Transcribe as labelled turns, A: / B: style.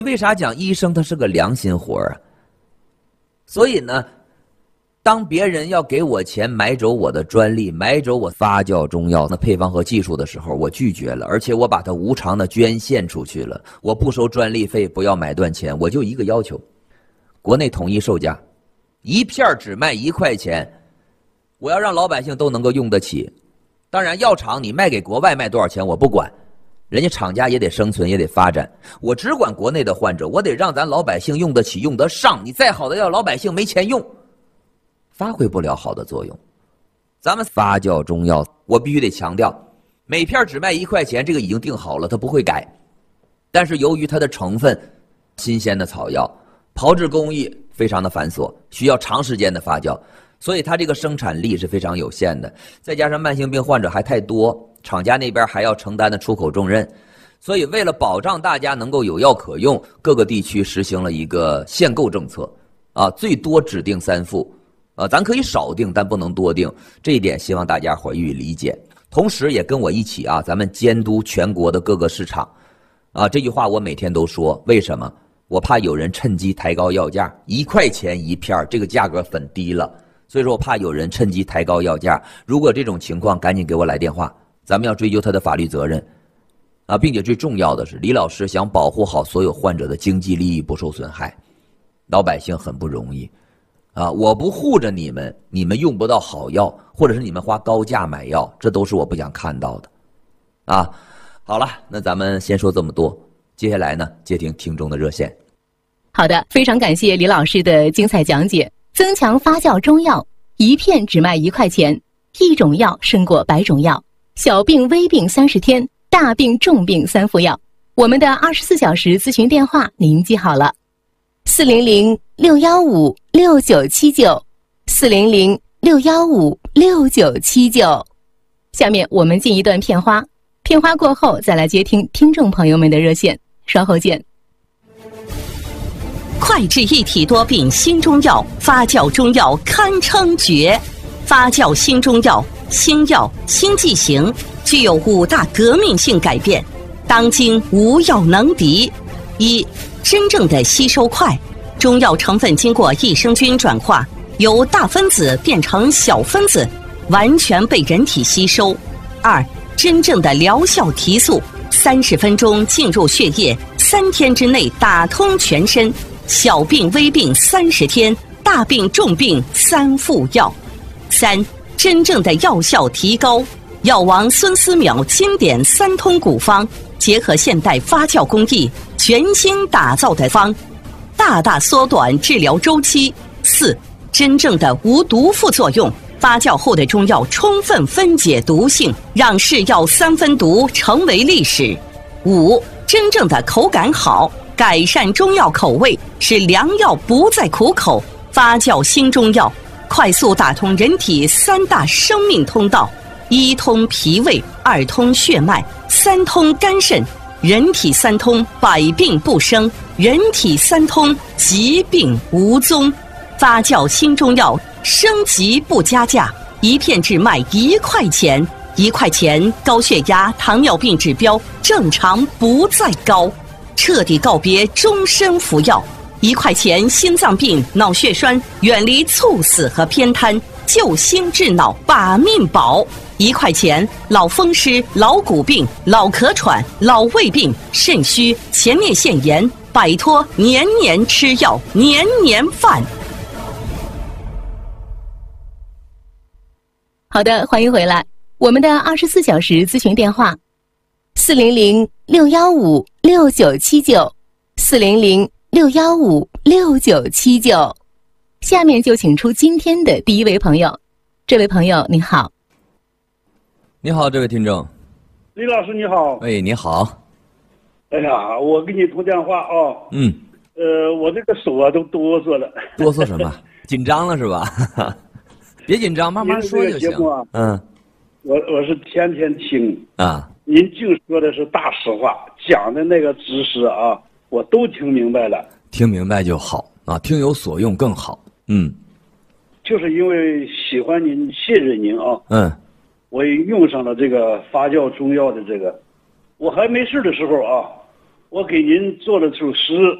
A: 为啥讲医生他是个良心活啊？所以呢，当别人要给我钱买走我的专利，买走我发酵中药的配方和技术的时候，我拒绝了，而且我把它无偿的捐献出去了。我不收专利费，不要买断钱，我就一个要求：国内统一售价，一片只卖1块钱，我要让老百姓都能够用得起。当然，药厂你卖给国外卖多少钱我不管，人家厂家也得生存，也得发展。我只管国内的患者，我得让咱老百姓用得起，用得上。你再好的药，老百姓没钱用，发挥不了好的作用。咱们发酵中药，我必须得强调，每片只卖1块钱，这个已经定好了，它不会改。但是由于它的成分，新鲜的草药，炮制工艺非常的繁琐，需要长时间的发酵，所以它这个生产力是非常有限的。再加上慢性病患者还太多，厂家那边还要承担的出口重任，所以为了保障大家能够有药可用，各个地区实行了一个限购政策，最多只定3副。咱可以少定，但不能多定，这一点希望大家伙予以理解。同时也跟我一起咱们监督全国的各个市场。这句话我每天都说，为什么？我怕有人趁机抬高药价，1块钱1片，这个价格很低了，所以说我怕有人趁机抬高药价。如果这种情况，赶紧给我来电话，咱们要追究他的法律责任。并且最重要的是，李老师想保护好所有患者的经济利益不受损害，老百姓很不容易。我不护着你们，你们用不到好药，或者是你们花高价买药，这都是我不想看到的。好了，那咱们先说这么多，接下来呢，接听听众的热线。
B: 好的，非常感谢李老师的精彩讲解。增强发酵中药，一片只卖1块钱，一种药胜过100种药。小病微病30天，大病重病3副药。我们的24小时咨询电话您记好了：400-615-6979，400-615-6979。下面我们进一段片花，片花过后再来接听听众朋友们的热线，稍后见。
C: 快治一体多病新中药，发酵中药堪称绝。发酵新中药，新药新剂型，具有5大革命性改变，当今无药能敌。1、真正的吸收快，中药成分经过益生菌转化，由大分子变成小分子，完全被人体吸收。2、真正的疗效提速，30分钟进入血液，3天之内打通全身。小病微病30天，大病重病3副药。3、真正的药效提高，药王孙思邈经典3通古方，结合现代发酵工艺，全新打造的方，大大缩短治疗周期。4、真正的无毒副作用，发酵后的中药充分分解毒性，让是药3分毒成为历史。5、真正的口感好，改善中药口味，使良药不再苦口。发酵新中药，快速打通人体3大生命通道：1通脾胃，2通血脉，3通肝肾。人体3通，百病不生；人体3通，疾病无踪。发酵新中药，升级不加价，一片只卖1块钱。1块钱，高血压、糖尿病指标正常不再高，彻底告别终身服药。1块钱，心脏病、脑血栓远离猝死和偏瘫，救心治脑把命保。1块钱，老风湿、老骨病、老咳喘、老胃病、肾虚、前列腺炎，摆脱年年吃药、年年犯。
B: 好的，欢迎回来。我们的24小时咨询电话：400-615-6979，400-615-6979。下面就请出今天的第一位朋友。这位朋友你好。
A: 你好，这位听众。
D: 李老师你好。
A: 你好。
D: 哎呀，我给你通电话啊。我这个手都哆嗦了。
A: 哆嗦什么？紧张了是吧？别紧张，慢慢说就行。
D: 我是天天听
A: 啊。
D: 您净说的是大实话，讲的那个知识我都听明白了。
A: 听明白就好啊，听有所用更好。
D: 就是因为喜欢您，信任您啊。我也用上了这个发酵中药的这个。我还没事的时候我给您做了首诗。